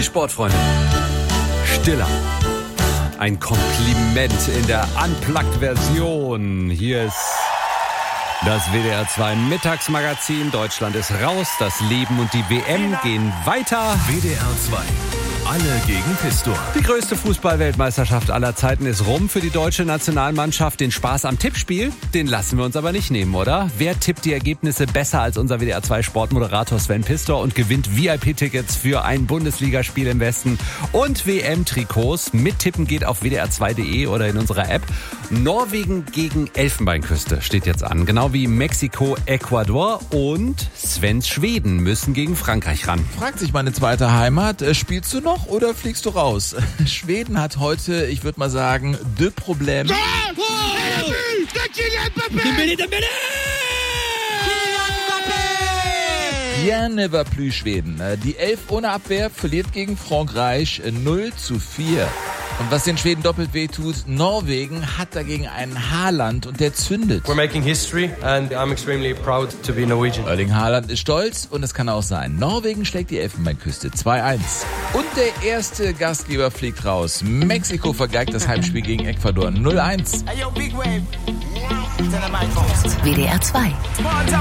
Die Sportfreunde. Stiller. Ein Kompliment in der Unplugged-Version. Hier ist das WDR 2 Mittagsmagazin. Deutschland ist raus. Das Leben und die WM gehen weiter. WDR 2. Alle gegen Pistor. Die größte Fußball-Weltmeisterschaft aller Zeiten ist rum für die deutsche Nationalmannschaft. Den Spaß am Tippspiel, den lassen wir uns aber nicht nehmen, oder? Wer tippt die Ergebnisse besser als unser WDR 2 Sportmoderator Sven Pistor und gewinnt VIP-Tickets für ein Bundesligaspiel im Westen und WM-Trikots? Mittippen geht auf wdr2.de oder in unserer App. Norwegen gegen Elfenbeinküste steht jetzt an. Genau wie Mexiko, Ecuador und Svens Schweden müssen gegen Frankreich ran. Fragt sich meine zweite Heimat, spielst du noch oder fliegst du raus? Schweden hat heute, ich würde mal sagen, deux Probleme. Rien ne va plus Schweden. Die Elf ohne Abwehr verliert gegen Frankreich 0:4. Und was den Schweden doppelt wehtut, Norwegen hat dagegen einen Haaland und der zündet. We're making history and I'm extremely proud to be Norwegian. Erling Haaland ist stolz und es kann auch sein. Norwegen schlägt die Elfenbeinküste 2:1. Und der erste Gastgeber fliegt raus. Mexiko vergeigt das Heimspiel gegen Ecuador 0:1. WDR 2.